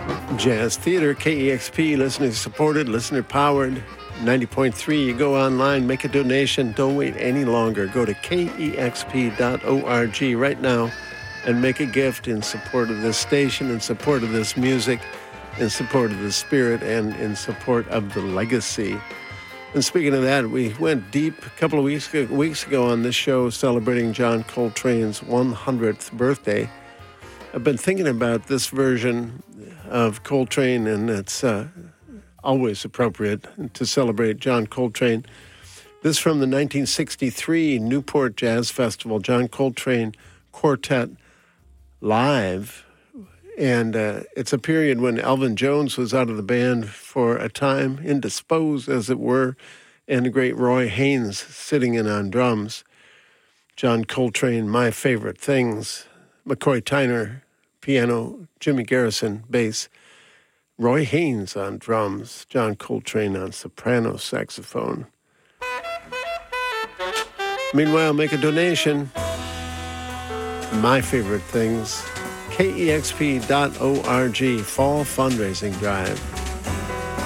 Jazz Theater, KEXP, listener supported, listener powered, 90.3. You go online, make a donation. Don't wait any longer. Go to KEXP.org right now and make a gift in support of this station, in support of this music, in support of the spirit, and in support of the legacy. And speaking of that, we went deep a couple of weeks ago on this show celebrating John Coltrane's 100th birthday. I've been thinking about this version of Coltrane, and it's always appropriate to celebrate John Coltrane. This from the 1963 Newport Jazz Festival, John Coltrane Quartet Live. And it's a period when Elvin Jones was out of the band for a time, indisposed, as it were, and the great Roy Haynes sitting in on drums. John Coltrane, My Favorite Things. McCoy Tyner, piano. Jimmy Garrison, bass. Roy Haynes on drums. John Coltrane on soprano saxophone. Meanwhile, make a donation. My Favorite Things. KEXP.org, Fall Fundraising Drive.